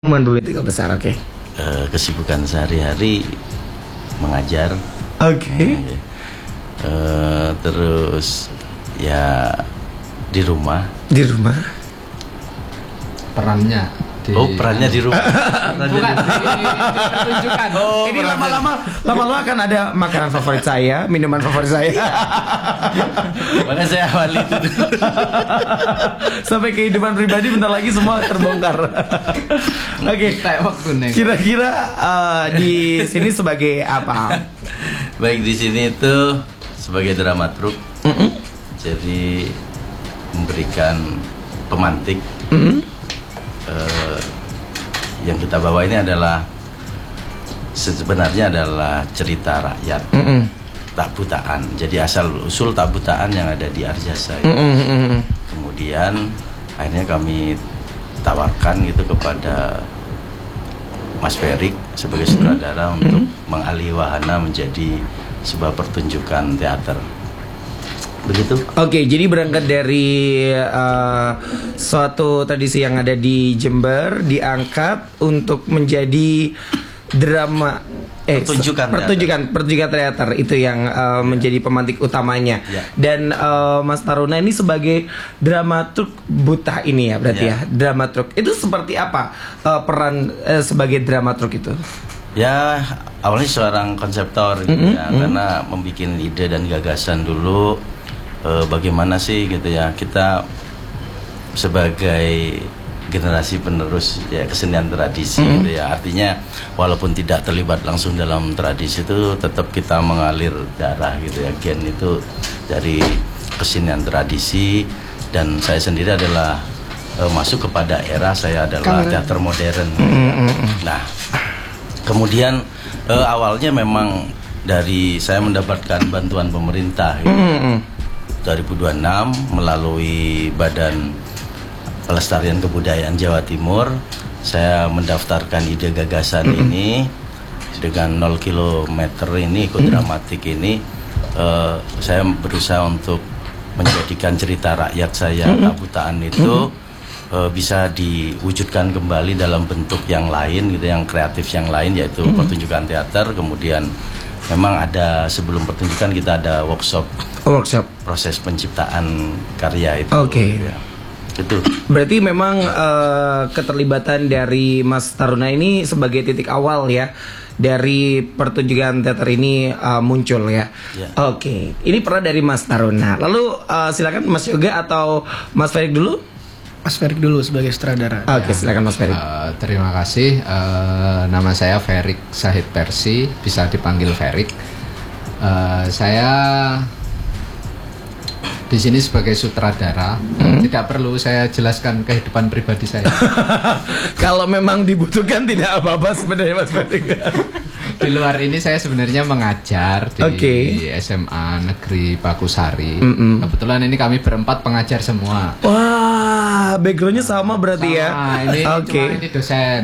Menduit 3 besar, oke. Kesibukan sehari-hari mengajar. Oke. Terus ya di rumah. Di rumah. Perannya di rumah. Bukan ditunjukkan. Ini lama-lama kan ada makanan favorit saya, minuman favorit saya. Makanya saya awali itu. Sampai kehidupan pribadi bentar lagi semua terbongkar. Oke. Kira-kira di sini sebagai apa? Baik, di sini itu sebagai dramaturg. Jadi memberikan pemantik. Yang kita bawa ini adalah sebenarnya adalah cerita rakyat. Tak Butaan. Jadi asal usul Tak Butaan yang ada di Arjasa. Kemudian akhirnya kami tawarkan gitu kepada Mas Ferik sebagai sutradara untuk mengalih wahana menjadi sebuah pertunjukan teater. Begitu. Oke, jadi berangkat dari suatu tradisi yang ada di Jember diangkat untuk menjadi drama pertunjukan teater itu yang menjadi pemantik utamanya. Dan Mas Taruna ini sebagai dramaturg buta ini ya berarti ya. Dramaturg itu seperti apa peran sebagai dramaturg itu? Ya, awalnya seorang konseptor gitu ya, karena membuat ide dan gagasan dulu. Bagaimana sih gitu ya kita sebagai generasi penerus ya kesenian tradisi gitu ya, artinya walaupun tidak terlibat langsung dalam tradisi itu tetap kita mengalir darah gitu ya, gen itu dari kesenian tradisi. Dan saya sendiri adalah masuk kepada era saya adalah teater modern. Nah, kemudian awalnya memang dari saya mendapatkan bantuan pemerintah gitu. 2026 melalui Badan Pelestarian Kebudayaan Jawa Timur, saya mendaftarkan ide gagasan ini dengan 0 km ini ikut dramatik ini. Saya berusaha untuk menjadikan cerita rakyat saya Tak Butaan itu bisa diwujudkan kembali dalam bentuk yang lain gitu, yang kreatif yang lain, yaitu pertunjukan teater. Kemudian memang ada sebelum pertunjukan kita ada workshop proses penciptaan karya itu. Ya. Itu. Berarti memang keterlibatan dari Mas Taruna ini sebagai titik awal ya dari pertunjukan teater ini muncul ya. Oke. Ini pernah dari Mas Taruna. Lalu silakan Mas Yoga atau Mas Ferik dulu. Mas Ferik dulu sebagai sutradara. Oke, silakan Mas Ferik. Terima kasih. Nama saya Ferik Sahid Persi, bisa dipanggil Ferik. Saya di sini sebagai sutradara. Tidak perlu saya jelaskan kehidupan pribadi saya. Kalau memang dibutuhkan tidak apa-apa sebenarnya Mas Ferik. Di luar ini saya sebenarnya mengajar di SMA Negeri Pakusari. Kebetulan ini kami berempat pengajar semua. Wah, backgroundnya sama berarti ya. Ini cuma ini dosen.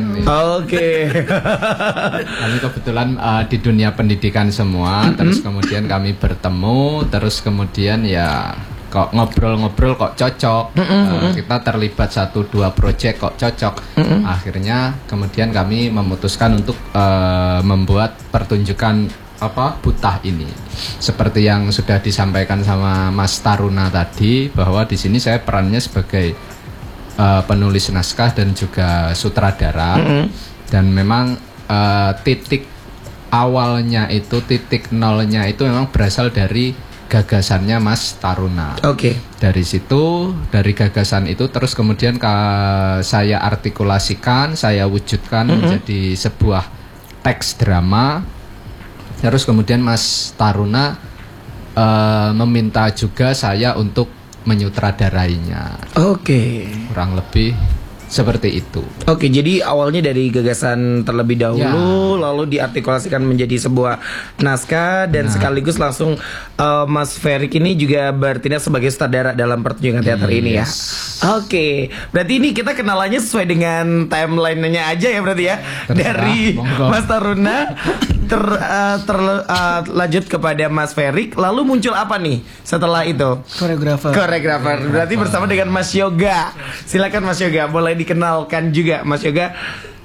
Kami kebetulan di dunia pendidikan semua. Terus kemudian kami bertemu. Terus kemudian ya kok ngobrol-ngobrol kok cocok. Kita terlibat 1-2 proyek kok cocok. Akhirnya kemudian kami memutuskan untuk membuat pertunjukan Butah ini. Seperti yang sudah disampaikan sama Mas Taruna tadi, bahwa di sini saya perannya sebagai penulis naskah dan juga sutradara. Dan memang titik awalnya itu, titik nolnya itu memang berasal dari gagasannya Mas Taruna. Dari situ, dari gagasan itu terus kemudian saya artikulasikan, saya wujudkan menjadi sebuah teks drama. Terus kemudian Mas Taruna meminta juga saya untuk menyutradarainya. Kurang lebih seperti itu. Jadi awalnya dari gagasan terlebih dahulu, lalu diartikulasikan menjadi sebuah naskah dan sekaligus langsung Mas Ferik ini juga bertindak sebagai sutradara dalam pertunjukan teater ini ya. Berarti ini kita kenalannya sesuai dengan timelinenya aja ya berarti ya. Dari Mas Taruna lanjut kepada Mas Ferik, lalu muncul apa nih setelah itu? Koreografer. Berarti bersama dengan Mas Yoga. Silakan Mas Yoga, boleh dikenalkan juga Mas Yoga